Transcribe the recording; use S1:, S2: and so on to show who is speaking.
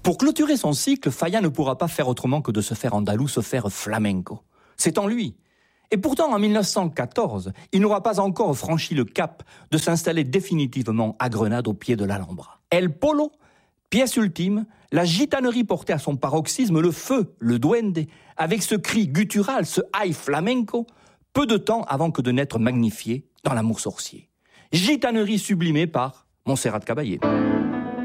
S1: Pour clôturer son cycle, Falla ne pourra pas faire autrement que de se faire andalou, se faire flamenco. C'est en lui. Et pourtant, en 1914, il n'aura pas encore franchi le cap de s'installer définitivement à Grenade au pied de l'Alhambra. El Polo, pièce ultime, la gitanerie portée à son paroxysme, le feu, le duende, avec ce cri guttural, ce high flamenco, peu de temps avant que de n'être magnifié dans l'amour sorcier. Gitanerie sublimée par Montserrat Caballé.